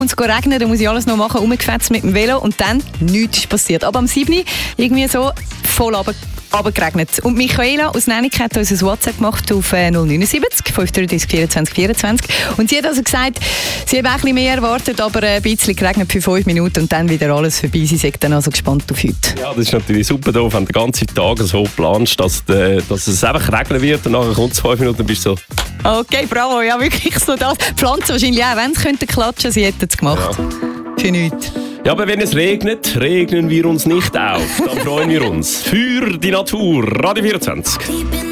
es regnen, dann muss ich alles noch machen, rumgefetzt mit dem Velo und dann nichts ist passiert. Aber am 7. irgendwie so voll runtergeregnet. Und Michaela aus Nennik hat uns ein WhatsApp gemacht auf 079 533 24 24. Und sie hat also gesagt, sie hat ein bisschen mehr erwartet, aber ein bisschen geregnet für 5 Minuten und dann wieder alles vorbei. Sie sind dann also gespannt auf heute. Ja, das ist natürlich super doof, wenn du den ganzen Tag so planst, dass es einfach regnen wird und nachher kommt es 5 Minuten und bist so... Okay, bravo, ja wirklich so das. Pflanzen wahrscheinlich auch, wenn sie könnten klatschen, sie hätten es gemacht. Ja. Für nichts. Ja, aber wenn es regnet, regnen wir uns nicht auf. Dann freuen wir uns für die Natur. Radio 24.